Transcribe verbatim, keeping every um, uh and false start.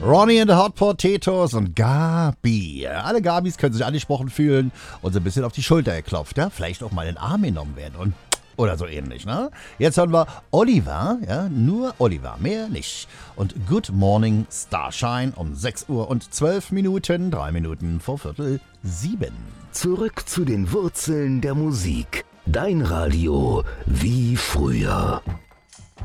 Ronnie and the Hot Potatoes und Gabi. Alle Gabis können sich angesprochen fühlen und so ein bisschen auf die Schulter geklopft, ja? Vielleicht auch mal in den Arm genommen werden und oder so ähnlich, ne? Jetzt hören wir Oliver, ja, nur Oliver, mehr nicht. Und Good Morning Starshine um sechs Uhr und zwölf Minuten, drei Minuten vor Viertel sieben. Zurück zu den Wurzeln der Musik. Dein Radio wie früher.